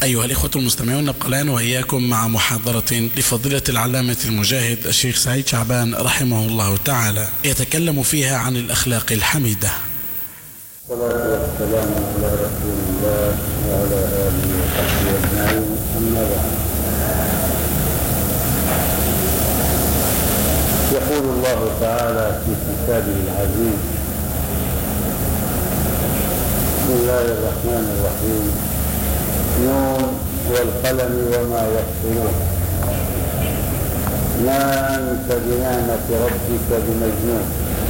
أيها الإخوة المستمعون، نبقى الآن وإياكم مع محاضرة لفضيلة العلامة المجاهد الشيخ سعيد شعبان رحمه الله تعالى، يتكلم فيها عن الأخلاق الحميدة. والصلاة والسلام على رسول الله وعلى آله وصحبه أجمعين، أما بعد. يقول الله تعالى في كتابه العزيز: بسم الله الرحمن الرحيم، نون والقلم وما يسطرون، ما أنت بنعمة ربك بمجنون،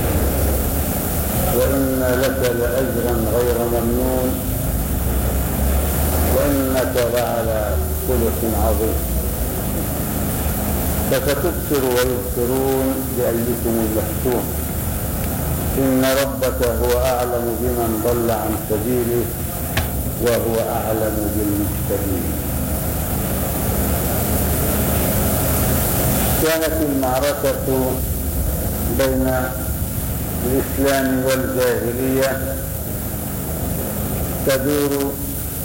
وإن لك لأجرا غير ممنون، وإنك لعلى خلق عظيم، فستبصر ويبصرون بأيكم المفتون، إن ربك هو أعلم بمن ضل عن سبيله وهو أعلم بالمهتدين. كانت المعركة بين الإسلام والجاهلية تدور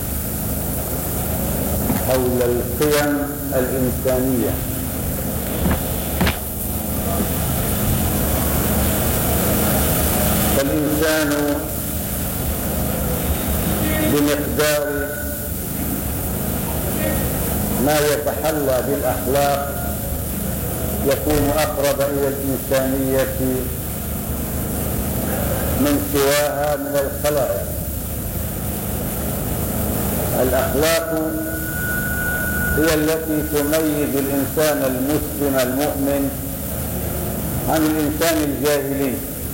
حول القيم الإنسانية، فالإنسان بمقدار ما يتحلى بالأخلاق يكون أقرب إلى الإنسانية من سواها من الخلائق. الأخلاق هي التي تميز الإنسان المسلم المؤمن عن الإنسان الجاهلي.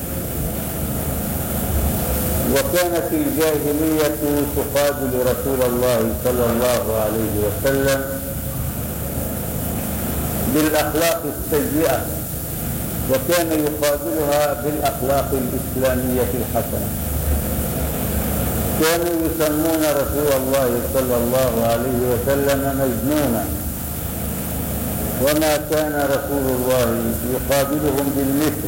وكانت الجاهلية تقابل رسول الله صلى الله عليه وسلم بالأخلاق السيئة، وكان يقابلها بالأخلاق الإسلامية الحسنة. كانوا يسمون رسول الله صلى الله عليه وسلم مجنونا، وما كان رسول الله يقابلهم بالمثل.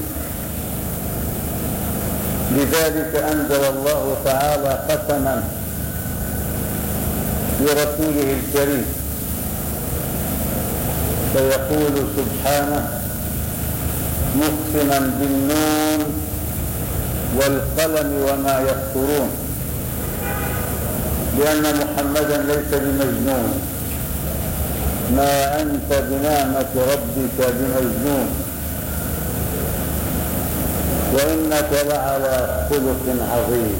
لذلك أنزل الله تعالى قسما لرسوله الكريم فيقول سبحانه: مقسما بالنون والقلم وما يسطرون، لأن محمدا ليس بمجنون، ما أنت بنعمة ربك بمجنون، وإنك لعلى خلق عظيم.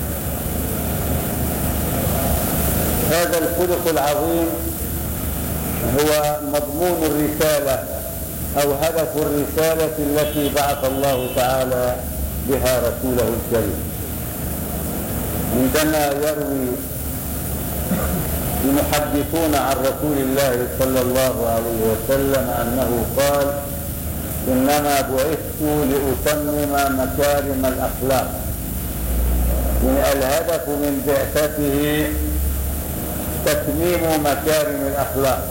هذا الخلق العظيم هو مضمون الرسالة أو هدف الرسالة التي بعث الله تعالى بها رسوله الكريم. عندما يروي المحدثون عن رسول الله صلى الله عليه وسلم أنه قال: إنما بعثت لأتمم مكارم الأخلاق، الهدف من بعثته تتميم مكارم الأخلاق.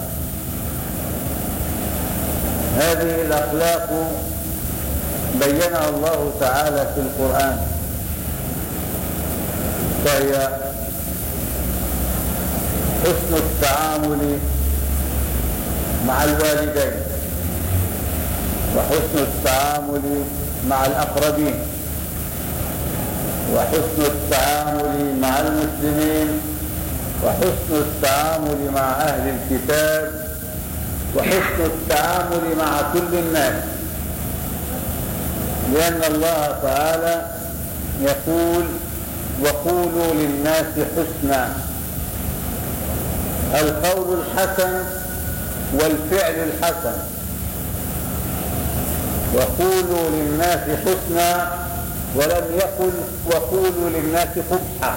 هذه الأخلاق بينها الله تعالى في القرآن، فهي حسن التعامل مع الوالدين، وحسن التعامل مع الأقربين، وحسن التعامل مع المسلمين، وحسن التعامل مع أهل الكتاب، وحسن التعامل مع كل الناس، لأن الله تعالى يقول: وقولوا للناس حسنا. القول الحسن والفعل الحسن. وقولوا للناس حسنا، ولم يقل وقولوا للناس قبحا،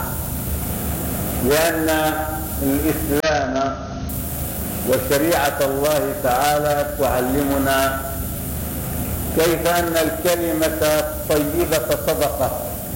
لأن الإسلام وشريعة الله تعالى تعلمنا كيف أن الكلمة الطيبة صدقة،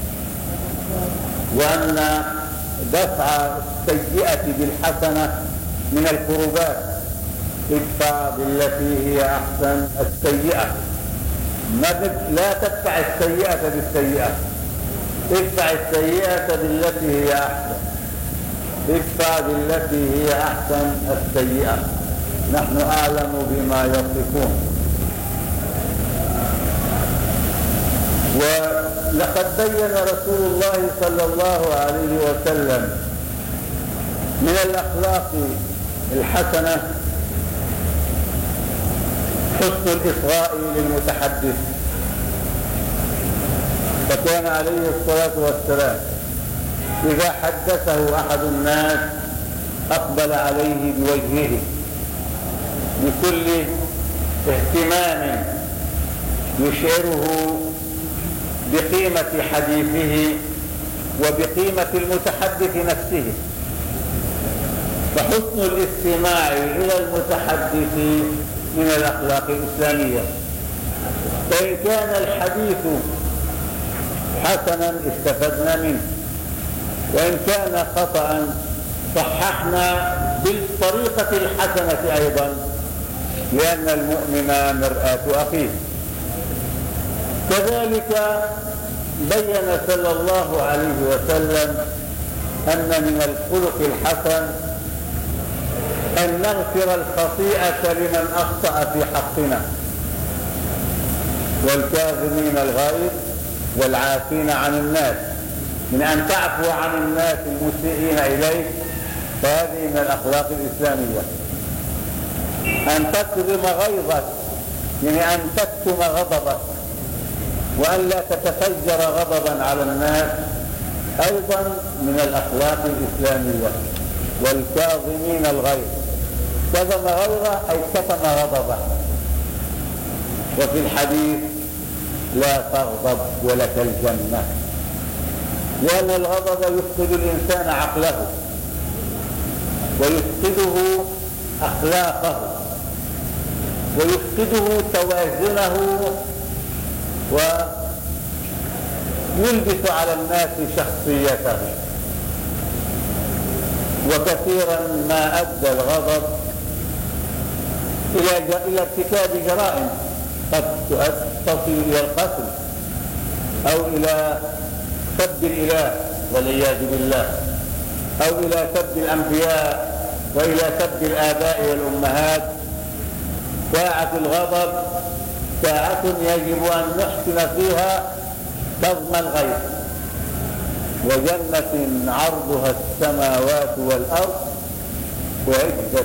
وأن دفع السيئة بالحسنة من القربات. ادفع بالتي هي أحسن السيئة، لا تدفع السيئة بالسيئة، ادفع السيئة بالتي هي أحسن. ادفع بالتي هي أحسن السيئة، نحن أعلم بما يصفون. ولقد بين رسول الله صلى الله عليه وسلم من الأخلاق الحسنة حسن الإصغاء للمتحدث، فكان عليه الصلاة والسلام إذا حدثه أحد الناس أقبل عليه بوجهه بكل اهتمام يشعره بقيمة حديثه وبقيمة المتحدث نفسه. فحسن الاستماع إلى المتحدث من الأخلاق الإسلامية، فإن كان الحديث حسنا استفدنا منه، وإن كان خطأ صححنا بالطريقة الحسنة أيضا، لأن المؤمن مرآة أخيه. كذلك بين صلى الله عليه وسلم أن من الخلق الحسن أن نغفر الخطيئة لمن أخطأ في حقنا، والكاظمين الغيظ والعافين عن الناس. من أن تعفو عن الناس المسيئين إليك، فهذه من الأخلاق الإسلامية. أن تكظم غيظك، يعني أن تكتم غضبك، وأن لا تتفجر غضبا على الناس، أيضا من الأخلاق الإسلامية. والكاظمين الغيظ، كظم غيظه أي كتم غضبه. وفي الحديث لا تغضب ولك الجنة، لأن الغضب يفقد الإنسان عقله ويفقده أخلاقه ويفقده توازنه، ويلبس على الناس شخصيته. وكثيرا ما أدى الغضب إلى ارتكاب جرائم قد تصل إلى القتل أو إلى سب الإله والعياذ بالله، أو إلى سب الأنبياء وإلى سب الآباء والأمهات. ساعة الغضب ساعة يجب أن نحسن فيها كظم الغيظ. وجنة عرضها السماوات والأرض أعدت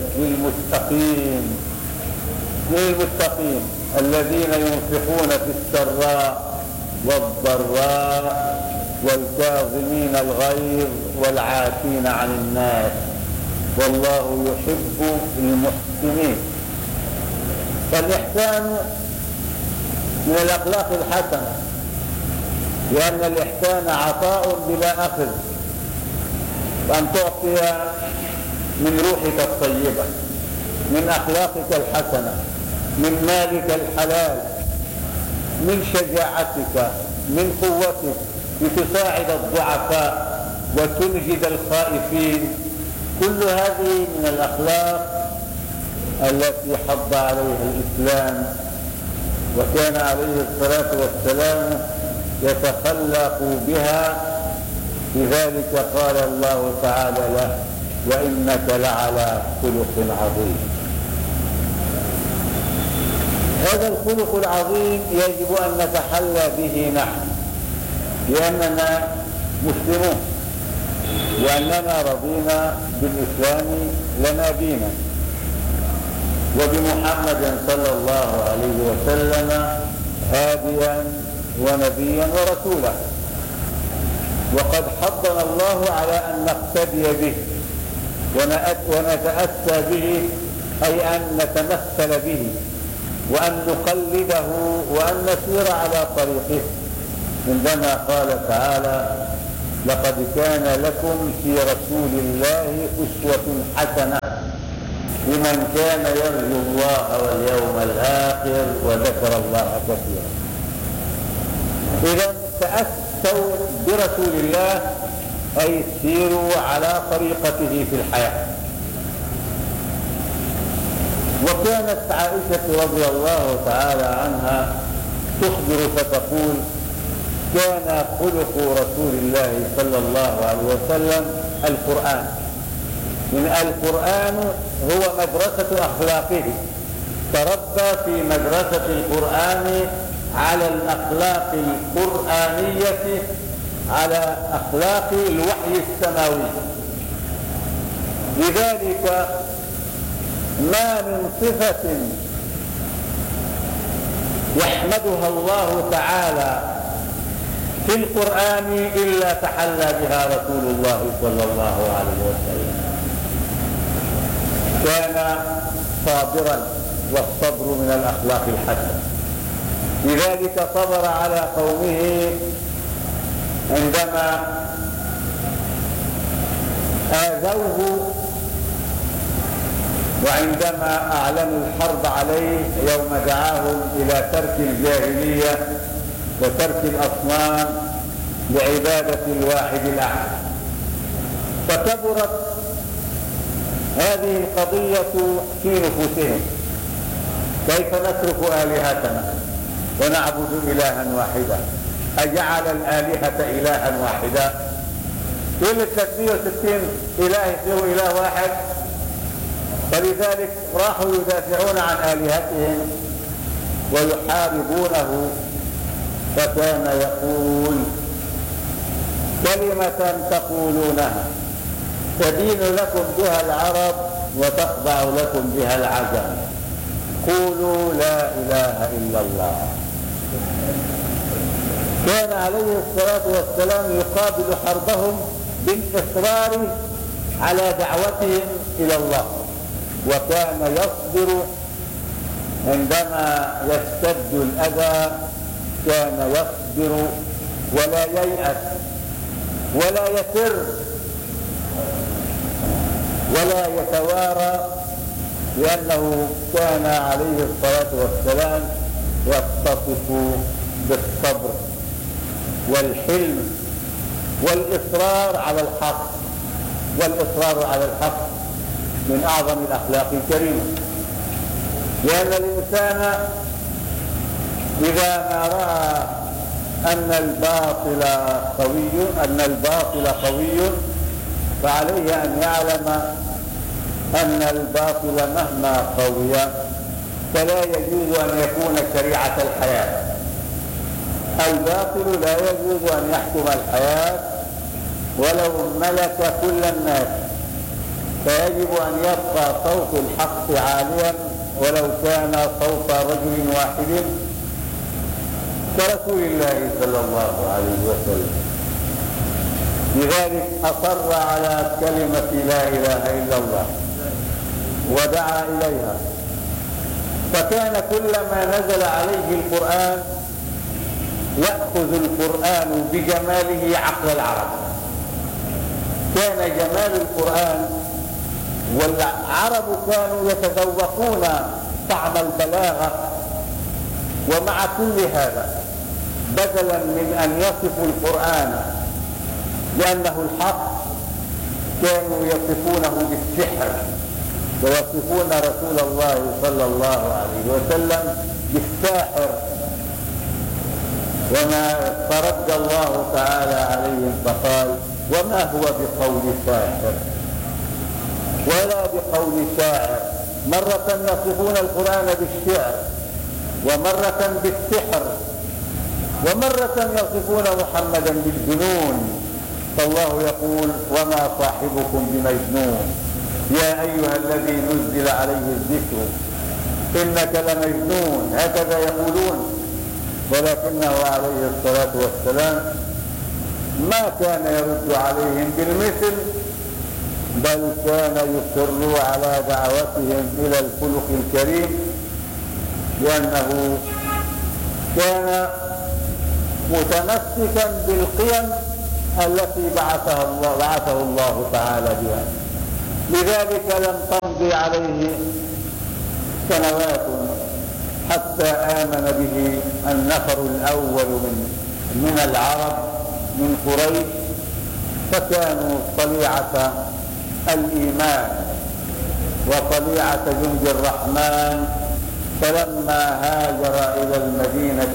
للمتقين الذين ينفقون في السراء والضراء والكاظمين الغيظ والعافين عن الناس، والله يحب المحسنين. فالإحسان من الأخلاق الحسنة، لأن الإحسان عطاء بلا أخذ، وأن تعطي من روحك الطيبة، من أخلاقك الحسنة، من مالك الحلال، من شجاعتك، من قوتك، لتساعد الضعفاء وتنجد الخائفين. كل هذه من الأخلاق التي حض عليها الإسلام، وكان عليه الصلاة والسلام يتخلق بها. لذلك قال الله تعالى له: وإنك لعلى خلق عظيم. هذا الخلق العظيم يجب أن نتحلى به نحن، لأننا مسلمون، وأننا رضينا بالإسلام لنا دينا، وبمحمد صلى الله عليه وسلم هاديا ونبيا ورسولا. وقد حضنا الله على أن نقتدي به ونتأسى به، أي أن نتمثل به وأن نقلده وأن نسير على طريقه، عندما قال تعالى: لقد كان لكم في رسول الله أسوة حسنة لمن كان يرجو الله واليوم الآخر وذكر الله كثيرا. إذا تأسوا برسول الله، أي سيروا على طريقته في الحياة. وكانت عائشة رضي الله تعالى عنها تخبر فتقول: كان خلق رسول الله صلى الله عليه وسلم القرآن، من القرآن هو مدرسة أخلاقه، تربى في مدرسة القرآن على الأخلاق القرآنية، على أخلاق الوحي السماوي. لذلك ما من صفة يحمدها الله تعالى في القرآن إلا تحلى بها رسول الله صلى الله عليه وسلم. كان صابرا، والصبر من الأخلاق الحسنة. لذلك صبر على قومه عندما آذوه وعندما أعلنوا الحرب عليه يوم دعاهم إلى ترك الجاهلية وترك الأصنام لعبادة الواحد الأحد. فكبرت هذه القضية في نفوسهم: كيف نترك آلهتنا ونعبد إلها واحدا؟ أجعل الآلهة إلها واحدا؟ كل 360 إله يصيروا إله واحد؟ فلذلك راحوا يدافعون عن آلهتهم ويحاربونه. فكان يقول: كلمة تقولونها تدين لكم بها العرب وتخضع لكم بها العجم، قولوا لا إله إلا الله. كان عليه الصلاة والسلام يقابل حربهم بالإصرار على دعوتهم إلى الله، وكان يصبر عندما يشتد الأذى، كان يصبر ولا ييأس ولا يفر ولا يتوارى، لأنه كان عليه الصلاة والسلام يتصف بالصبر والحلم والإصرار على الحق. والإصرار على الحق من أعظم الأخلاق الكريمة، لأن الإنسان إذا ما رأى أن الباطل قوي فعليه أن يعلم أن الباطل مهما قوي فلا يجوز أن يكون شريعة الحياة. الباطل لا يجوز أن يحكم الحياة ولو ملك كل الناس، فيجب أن يبقى صوت الحق عاليا ولو كان صوت رجل واحد كرسول الله صلى الله عليه وسلم. لذلك أصر على كلمة لا إله إلا الله ودعا إليها. فكان كلما نزل عليه القرآن يأخذ القرآن بجماله عقل العرب. كان جمال القرآن، والعرب كانوا يتذوقون طعم البلاغة، ومع كل هذا بدلا من أن يصفوا القرآن لأنه الحق كانوا يصفونه بالسحر، ويصفون رسول الله صلى الله عليه وسلم بالساحر. وما فرد الله تعالى عليهم فقال: وما هو بقول ساحر ولا بقول شاعر. مرة يصفون القرآن بالشعر، ومرة بالسحر، ومرة يصفون محمدا بالجنون. فالله يقول: وما صاحبكم بمجنون يا أيها الذي نزل عليه الذكر إنك لمجنون، هكذا يقولون. ولكنه عليه الصلاة والسلام ما كان يرد عليهم بالمثل، بل كان يصر على دعوتهم إلى الخلق الكريم، لأنه كان متمسكا بالقيم التي بعثه الله تعالى بها. لذلك لم تمضي عليه سنوات حتى آمن به النفر الأول من العرب من قريش، فكانوا طليعة الإيمان وطليعة جند الرحمن. فلما هاجر إلى المدينة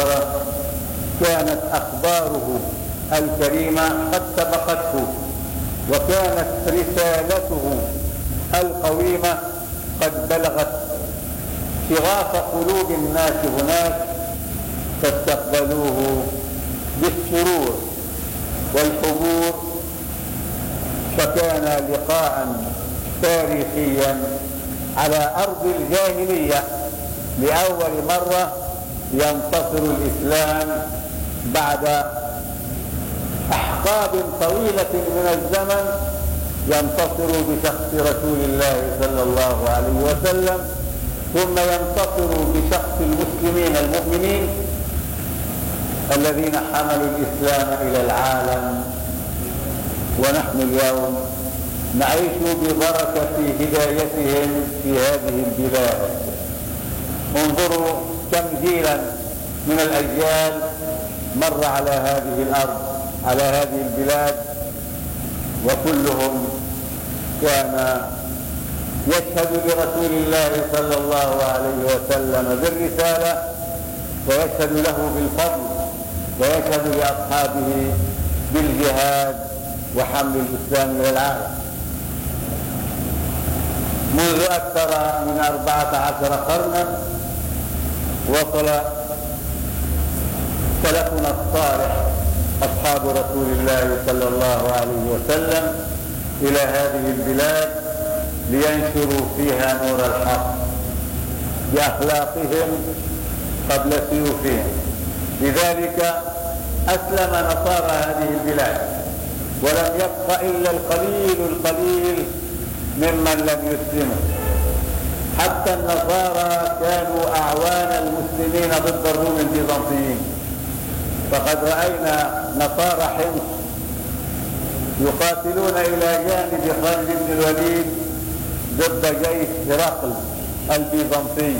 المنورة كانت أخباره الكريمة قد سبقته، وكانت رسالته القويمة قد بلغت شغاف قلوب الناس هناك، فاستقبلوه بالسرور والحضور، فكان لقاء تاريخيا على أرض الجاهلية. لأول مرة ينتصر الإسلام بعد أحقاب طويلة من الزمن، ينتصر بشخص رسول الله صلى الله عليه وسلم، ثم ينتصر بشخص المسلمين المؤمنين الذين حملوا الإسلام إلى العالم. ونحن اليوم نعيش ببركة هدايتهم في هذه البلاد. انظروا كم جيلا من الأجيال مر على هذه الأرض، على هذه البلاد، وكلهم كان يشهد لرسول الله صلى الله عليه وسلم بالرسالة، ويشهد له بالفضل، ويشهد لأصحابه بالجهاد وحمل الإسلام إلى العالم. منذ أكثر من 14 قرنا وصل سلفنا الصالح أصحاب رسول الله صلى الله عليه وسلم إلى هذه البلاد لينشروا فيها نور الحق بأخلاقهم قبل سيوفهم. لذلك أسلم نصارى هذه البلاد، ولم يبق إلا القليل ممن لم يسلموا. حتى النصارى كانوا أعوان المسلمين ضد الروم البيزنطيين، فقد رأينا نصارى حمص يقاتلون إلى جانب خالد بن الوليد ضد جيش هرقل البيزنطي،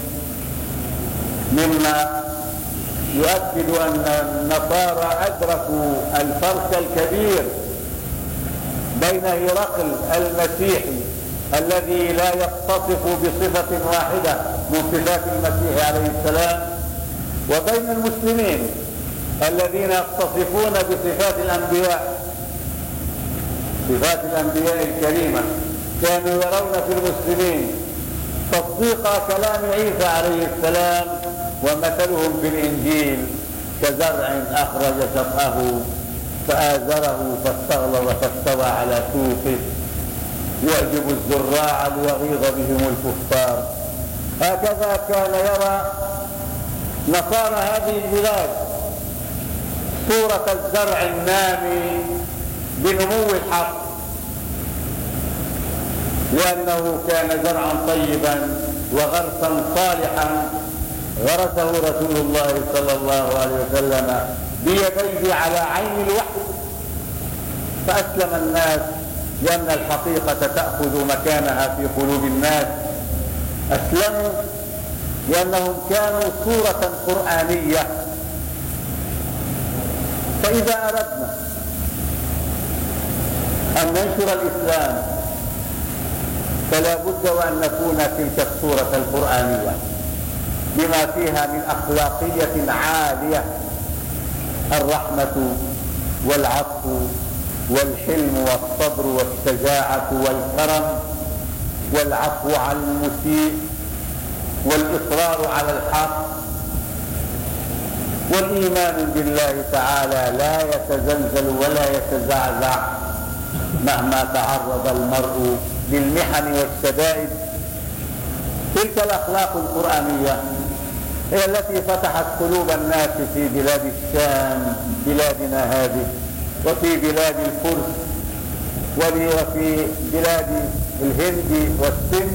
مما يؤكد أن النصارى أدركوا الفرق الكبير بين هرقل المسيحي الذي لا يتصف بصفة واحدة من صفات المسيح عليه السلام، وبين المسلمين الذين يتصفون بصفات الأنبياء، صفات الأنبياء الكريمة. كانوا يرون في المسلمين تصديق كلام عيسى عليه السلام، ومثلهم في الإنجيل كزرع أخرج شطأه فآزره فاستغلظ فاستوى على سوقه يعجب الزراع ليغيظ بهم الكفار. هكذا كان يرى نصارى هذه البلاد صورة الزرع النامي بنمو الحق، لأنه كان زرعا طيبا وغرسا صالحا غرسه رسول الله صلى الله عليه وسلم بيديه على عين الوحي، فأسلم الناس لأن الحقيقة تأخذ مكانها في قلوب الناس. أسلموا لأنهم كانوا صورة قرآنية. فإذا أردنا أن ننشر الإسلام فلا بد وأن نكون تلك الصورة القرآنية بما فيها من أخلاقية عالية: الرحمة والعطف والحلم والصبر والشجاعة والكرم والعفو عن المسيء والإصرار على الحق والإيمان بالله تعالى لا يتزلزل ولا يتزعزع مهما تعرض المرء للمحن والشدائد. تلك الأخلاق القرآنية هي التي فتحت قلوب الناس في بلاد الشام بلادنا هذه، وفي بلاد الفرس، وفي بلاد الهند والسند.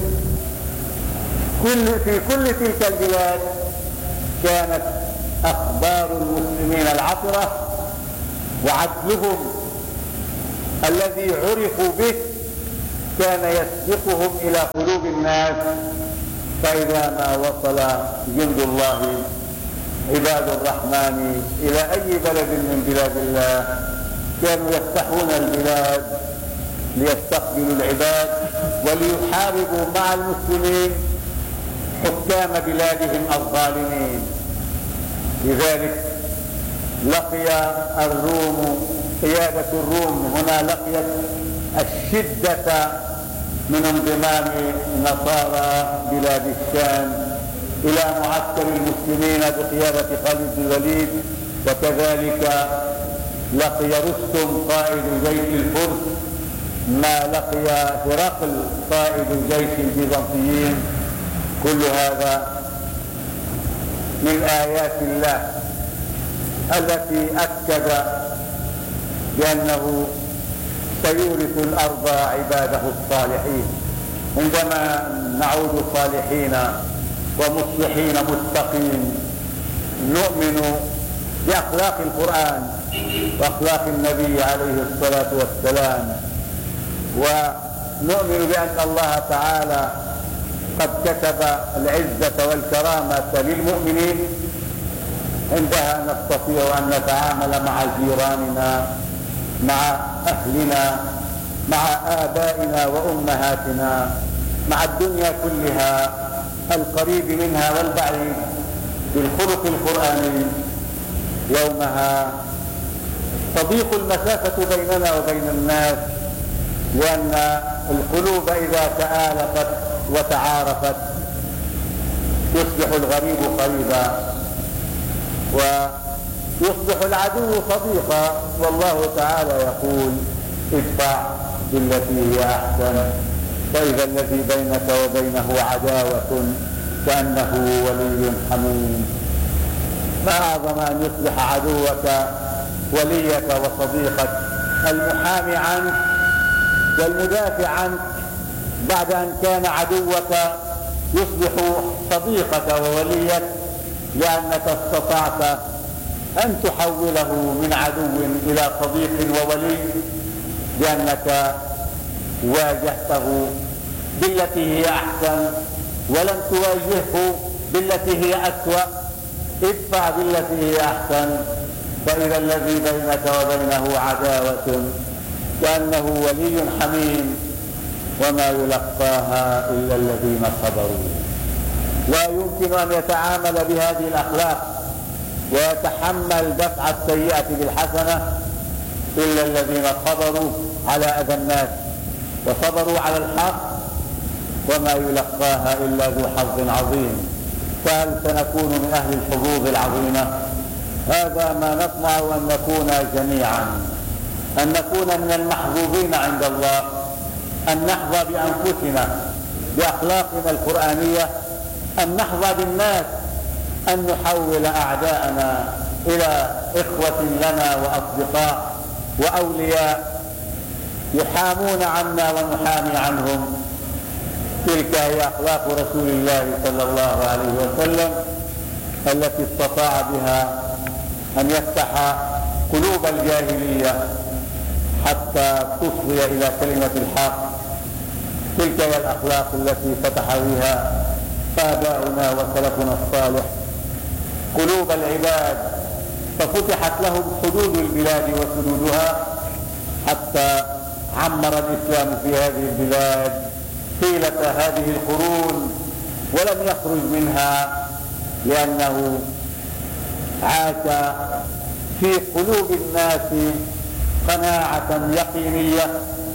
في كل تلك البلاد كانت أخبار المسلمين العطرة وعدلهم الذي عرفوا به كان يسبقهم إلى قلوب الناس. فإذا ما وصل جند الله عباد الرحمن إلى أي بلد من بلاد الله كانوا يفتحون البلاد ليستقبلوا العباد وليحاربوا مع المسلمين حكام بلادهم الظالمين. لذلك لقي الروم، قيادة الروم هنا لقيت الشدة من انضمام نصارى بلاد الشام إلى معسكر المسلمين بقيادة خالد بن الوليد، وكذلك لقي رستم قائد جيش الفرس ما لقي هرقل قائد جيش البيزنطيين. كل هذا من آيات الله التي أكد بأنه سيورث الأرض عباده الصالحين. عندما نعود صالحين ومصلحين متقين نؤمن بأخلاق القرآن وأخلاق النبي عليه الصلاة والسلام، ونؤمن بأن الله تعالى قد كتب العزة والكرامة للمؤمنين. عندها نستطيع أن نتعامل مع جيراننا، مع أهلنا، مع آبائنا وأمهاتنا، مع الدنيا كلها، القريب منها والبعيد، بالخلق القرآني. يومها تضيق المسافة بيننا وبين الناس، لأن القلوب إذا تآلفت وتعارفت يصبح الغريب قريبا ويصبح العدو صديقا. والله تعالى يقول: ادفع بالتي هي أحسن فإذا الذي بينك وبينه عداوة كأنه ولي حميم. ما أعظم أن يصبح عدوك وليك وصديقك، المحامي عنك والمدافع عنك بعد أن كان عدوك يصبح صديقك ووليك، لأنك استطعت أن تحوله من عدو إلى صديق وولي، لأنك واجهته بالتي هي أحسن ولم تواجهه بالتي هي أسوأ. ادفع بالتي هي أحسن فإذا الذي بينك وبينه عداوة كأنه ولي حميم. وما يلقاها إلا الذين صبروا. لا يمكن أن يتعامل بهذه الأخلاق ويتحمل دفع السيئة بالحسنة إلا الذين صبروا على أذى الناس وصبروا على الحق. وما يلقاها إلا ذو حظ عظيم. فهل سنكون من أهل الحظوظ العظيمة؟ هذا ما نطمع أن نكون جميعا، أن نكون من المحظوظين عند الله، أن نحظى بأنفسنا بأخلاقنا القرآنية، أن نحظى بالناس، أن نحول أعداءنا إلى إخوة لنا وأصدقاء وأولياء يحامون عنا ونحامي عنهم. تلك هي أخلاق رسول الله صلى الله عليه وسلم التي استطاع بها أن يفتح قلوب الجاهلية حتى تصغي إلى كلمة الحق. تلك هي الأخلاق التي فتح بها آباؤنا وسلفنا الصالح قلوب العباد، ففتحت لهم حدود البلاد وسدودها حتى عمر الإسلام في هذه البلاد طيلة هذه القرون ولم يخرج منها، لأنه عاش في قلوب الناس قناعة يقينية،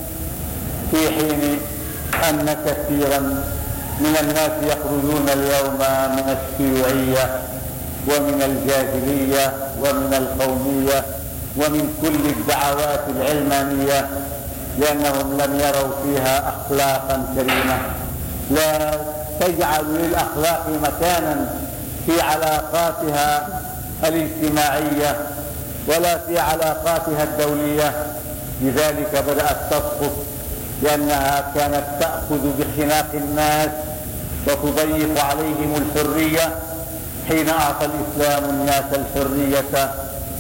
في حين أن كثيرا من الناس يخرجون اليوم من الشيوعية ومن الجاهلية ومن القومية ومن كل الدعوات العلمانية، لأنهم لم يروا فيها أخلاقا كريمة لا تجعل للأخلاق مكانا في علاقاتها الاجتماعية ولا في علاقاتها الدولية. لذلك بدأت تسقط، لأنها كانت تأخذ بخناق الناس وتضيق عليهم الحرية. حين أعطى الإسلام الناس الحرية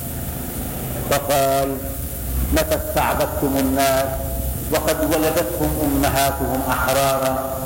فقال: متى استعبدتم الناس وقد ولدتهم أمهاتهم أحرارا؟